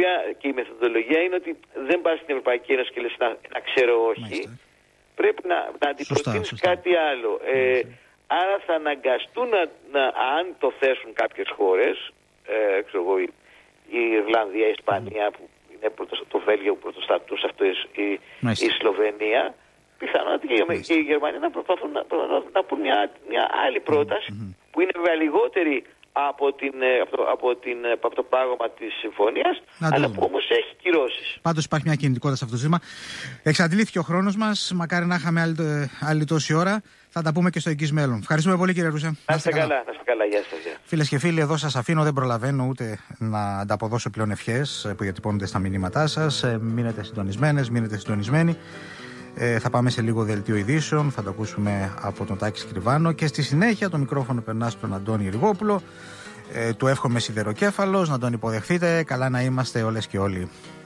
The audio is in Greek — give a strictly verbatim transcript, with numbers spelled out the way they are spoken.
ουσία και η μεθοδολογία είναι ότι δεν πας στην Ευρωπαϊκή Ένωση και λες να, να ξέρω όχι. Μάλιστα. Πρέπει να, να αντιπροτείνεις κάτι άλλο. Ε, άρα θα αναγκαστούν να, να, αν το θέσουν κάποιες χώρες, ε, ξέρω εγώ, η, η Ιρλανδία, η Ισπανία, mm. που είναι πρωτοστα, το Βέλγιο που πρωτοστατούσε αυτές, η, η Σλοβενία, πιθανόν και, και οι Γερμανοί να προσπαθούν να, να, να πούν μια, μια άλλη πρόταση mm-hmm. που είναι βέβαια λιγότερη από, την, από, το, από, την, από το πάγωμα της συμφωνίας, αλλά που όμως έχει κυρώσεις. Πάντως υπάρχει μια κινητικότητα σε αυτό το ζήτημα. Εξαντλήθηκε ο χρόνος μας. Μακάρι να είχαμε άλλη, άλλη τόση ώρα. Θα τα πούμε και στο εγγύς μέλλον. Ευχαριστούμε πολύ, κύριε Ρούσα. Να είστε καλά. καλά. Να είστε καλά. Γεια σας. Φίλες και φίλοι, εδώ σας αφήνω. Δεν προλαβαίνω ούτε να ανταποδώσω πλέον ευχές που διατυπώνονται στα μηνύματά σας. Μείνετε συντονισμένες, μείνετε συντονισμένοι. Ε, θα πάμε σε λίγο δελτίο ειδήσεων, θα το ακούσουμε από τον Τάκη Σκριβάνο και στη συνέχεια το μικρόφωνο περνά στον Αντώνη Ριγόπουλο. Ε, του εύχομαι σιδεροκέφαλος, να τον υποδεχθείτε. Καλά να είμαστε όλες και όλοι.